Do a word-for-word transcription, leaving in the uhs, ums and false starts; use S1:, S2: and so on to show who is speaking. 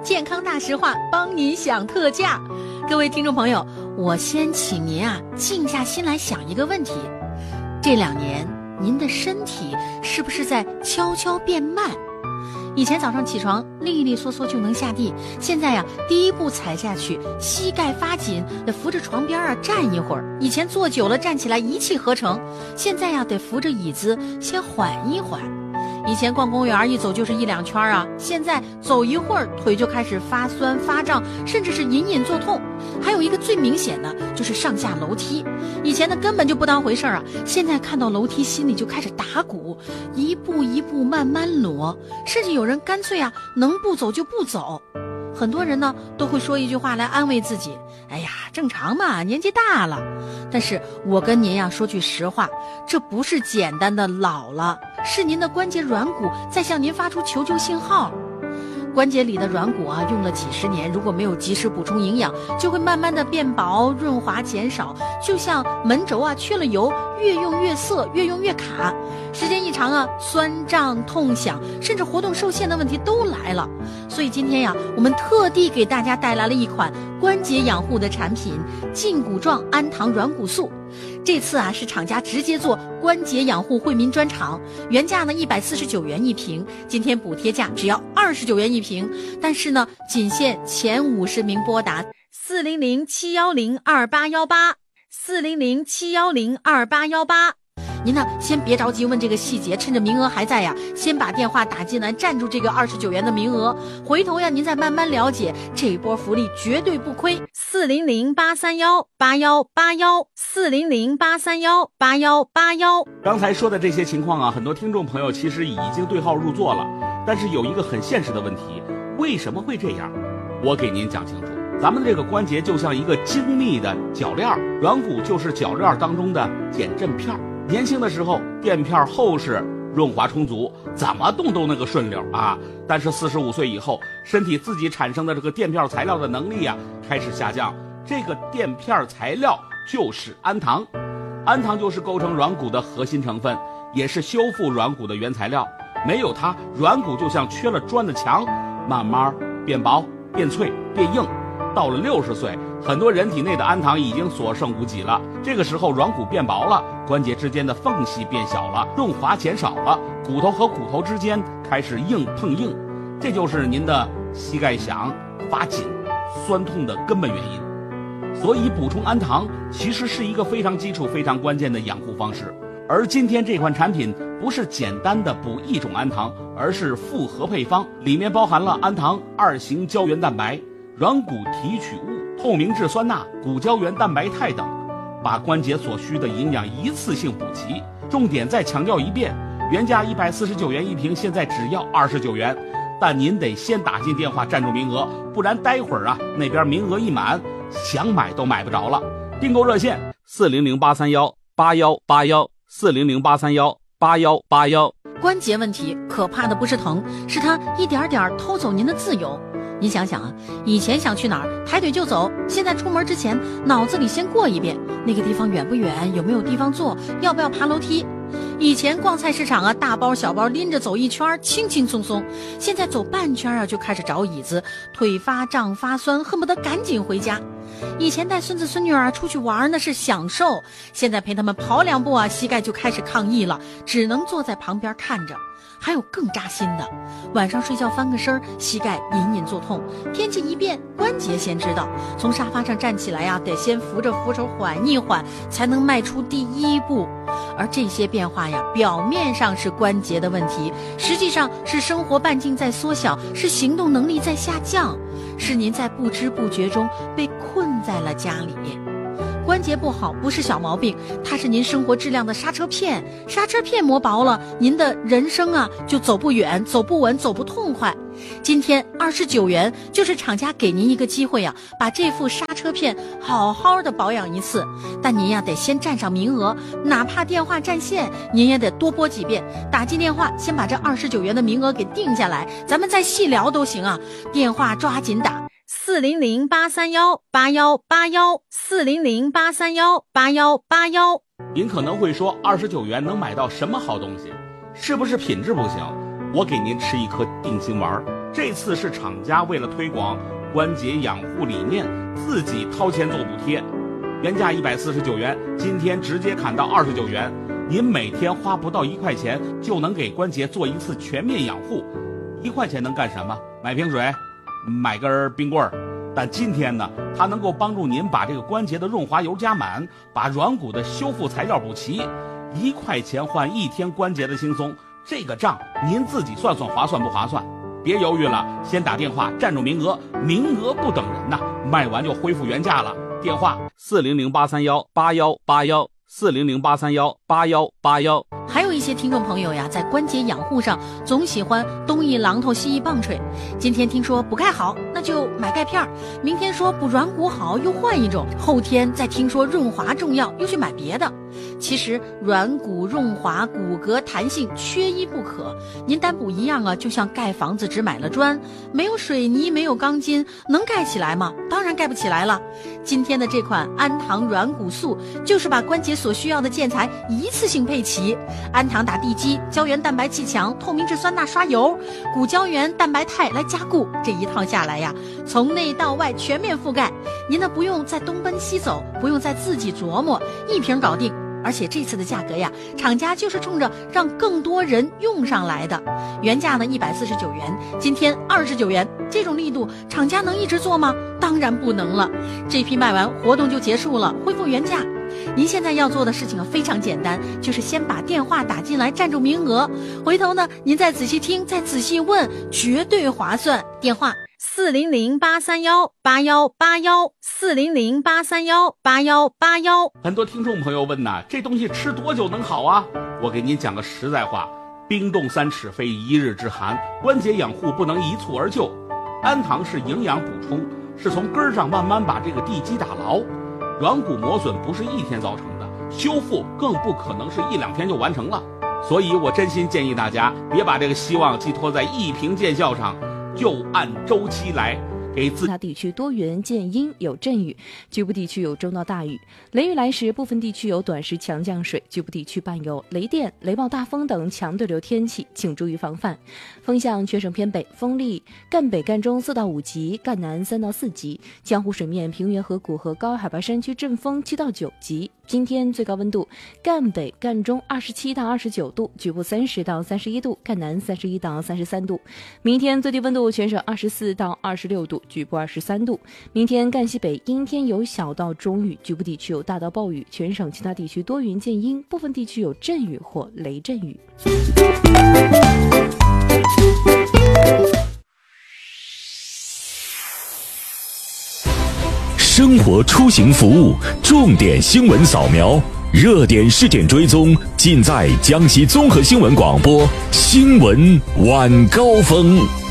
S1: 健康大实话，帮您享特价。各位听众朋友，我先请您啊静下心来想一个问题：这两年您的身体是不是在悄悄变慢？以前早上起床利利索索就能下地，现在呀、啊、第一步踩下去膝盖发紧，得扶着床边啊站一会儿。以前坐久了站起来一气呵成，现在呀、啊、得扶着椅子先缓一缓。以前逛公园一走就是一两圈啊，现在走一会儿腿就开始发酸发胀，甚至是隐隐作痛。还有一个最明显的就是上下楼梯，以前呢根本就不当回事啊，现在看到楼梯心里就开始打鼓，一步一步慢慢挪，甚至有人干脆啊能不走就不走。很多人呢都会说一句话来安慰自己，哎呀正常嘛，年纪大了。但是我跟您呀说句实话，这不是简单的老了，是您的关节软骨在向您发出求救信号。关节里的软骨啊用了几十年，如果没有及时补充营养，就会慢慢的变薄，润滑减少，就像门轴啊缺了油，越用越涩，越用越卡。时间一长啊，酸胀痛响甚至活动受限的问题都来了。所以今天呀，我们特地给大家带来了一款关节养护的产品胫骨状氨糖软骨素。这次啊是厂家直接做关节养护惠民专场，原价呢一百四十九元一瓶，今天补贴价只要二十九元一瓶，但是呢仅限前五十名拨打四零零七幺零二八幺八四零零七幺零二八幺八。您呢先别着急问这个细节，趁着名额还在呀，先把电话打进来，占住这个二十九元的名额，回头呀您再慢慢了解，这一波福利绝对不亏。四零零八三幺八幺八幺四零零八三幺八幺八幺。
S2: 刚才说的这些情况啊，很多听众朋友其实已经对号入座了，但是有一个很现实的问题，为什么会这样？我给您讲清楚。咱们这个关节就像一个精密的铰链，软骨就是铰链当中的减震片。年轻的时候垫片厚实，润滑充足，怎么动都那个顺溜啊。但是四十五岁以后，身体自己产生的这个垫片材料的能力啊开始下降。这个垫片材料就是氨糖，氨糖就是构成软骨的核心成分，也是修复软骨的原材料。没有它，软骨就像缺了砖的墙，慢慢变薄、变脆、变硬。到了六十岁，很多人体内的氨糖已经所剩无几了。这个时候软骨变薄了，关节之间的缝隙变小了，润滑减少了，骨头和骨头之间开始硬碰硬，这就是您的膝盖响、发紧、酸痛的根本原因。所以补充氨糖其实是一个非常基础、非常关键的养护方式。而今天这款产品不是简单的补一种氨糖，而是复合配方，里面包含了氨糖、二型胶原蛋白、软骨提取物、透明质酸钠、骨胶原蛋白肽等，把关节所需的营养一次性补齐。重点再强调一遍，原价一百四十九元一瓶，现在只要二十九元，但您得先打进电话占住名额，不然待会儿啊那边名额一满，想买都买不着了。订购热线四零零八三幺八幺八幺四零零八三幺八幺八幺。
S1: 关节问题可怕的不是疼，是它一点点偷走您的自由。你想想啊，以前想去哪儿抬腿就走，现在出门之前脑子里先过一遍那个地方远不远，有没有地方坐，要不要爬楼梯。以前逛菜市场啊，大包小包拎着走一圈轻轻松松，现在走半圈啊就开始找椅子，腿发胀发酸，恨不得赶紧回家。以前带孙子孙女儿出去玩那是享受，现在陪他们跑两步啊，膝盖就开始抗议了，只能坐在旁边看着。还有更扎心的，晚上睡觉翻个身，膝盖隐隐作痛，天气一变，关节先知道，从沙发上站起来呀、啊，得先扶着扶手缓一缓，才能迈出第一步。而这些变化呀，表面上是关节的问题，实际上是生活半径在缩小，是行动能力在下降，是您在不知不觉中被困在了家里。关节不好不是小毛病，它是您生活质量的刹车片，刹车片磨薄了，您的人生啊就走不远，走不稳，走不痛快。今天二十九元就是厂家给您一个机会啊，把这副刹车片好好的保养一次。但您呀得先占上名额，哪怕电话占线，您也得多拨几遍，打进电话先把这二十九元的名额给定下来，咱们再细聊都行啊。电话抓紧打。四零零八三幺八幺八幺四零零八三幺八幺八幺。
S2: 您可能会说，二十九元能买到什么好东西？是不是品质不行？我给您吃一颗定心丸， 这次是厂家为了推广关节养护理念，自己掏钱做补贴，原价一百四十九元，今天直接砍到二十九元。您每天花不到一块钱就能给关节做一次全面养护。一块钱能干什么？买瓶水，买根冰棍儿。但今天呢，它能够帮助您把这个关节的润滑油加满，把软骨的修复材料补齐。一块钱换一天关节的轻松，这个账您自己算算划算不划算？别犹豫了，先打电话占住名额，名额不等人呐，卖完就恢复原价了。电话四零零八三幺八幺八幺。四零零八三幺八幺八幺。
S1: 还有一些听众朋友呀，在关节养护上总喜欢东一榔头西一棒槌。今天听说补钙好，那就买钙片；明天说补软骨好，又换一种；后天再听说润滑重要，又去买别的。其实软骨润滑、骨骼弹性缺一不可。您单补一样啊，就像盖房子只买了砖，没有水泥，没有钢筋，能盖起来吗？当然盖不起来了。今天的这款安堂软骨素，就是把关节所需要的建材一次性配齐。安堂打地基，胶原蛋白气强，透明质酸钠刷油，骨胶原蛋白肽来加固，这一套下来呀，从内到外全面覆盖。您呢不用再东奔西走，不用再自己琢磨，一瓶搞定。而且这次的价格呀，厂家就是冲着让更多人用上来的。原价呢一百四十九元，今天二十九元，这种力度厂家能一直做吗？当然不能了。这批卖完活动就结束了，恢复原价。您现在要做的事情非常简单，就是先把电话打进来占住名额，回头呢您再仔细听，再仔细问，绝对划算。电话四零零八三幺八幺八幺，四零零八三幺八幺八幺。
S2: 很多听众朋友问呐，这东西吃多久能好啊？我给您讲个实在话，冰冻三尺非一日之寒，关节养护不能一蹴而就。安堂是营养补充，是从根儿上慢慢把这个地基打牢。软骨磨损不是一天造成的，修复更不可能是一两天就完成了。所以我真心建议大家别把这个希望寄托在一瓶见效上，就按周期来，给自
S3: 其他地区多云见阴有阵雨，局部地区有中到大雨。雷雨来时，部分地区有短时强降水，局部地区伴有雷电、雷暴大风等强对流天气，请注意防范。风向全省偏北，风力赣北赣中四到五级，赣南三到四级。江湖水面、平原河谷和高海拔山区阵风七到九级。今天最高温度，赣北赣中二十七到二十九度，局部三十到三十一度，赣南三十一到三十三度。明天最低温度全省二十四到二十六度，局部二十三度。明天赣西北阴天有小到中雨，局部地区有大到暴雨，全省其他地区多云见阴，部分地区有阵雨或雷阵雨。
S4: 生活出行服务重点新闻扫描，热点事件追踪，尽在江西综合新闻广播新闻晚高峰。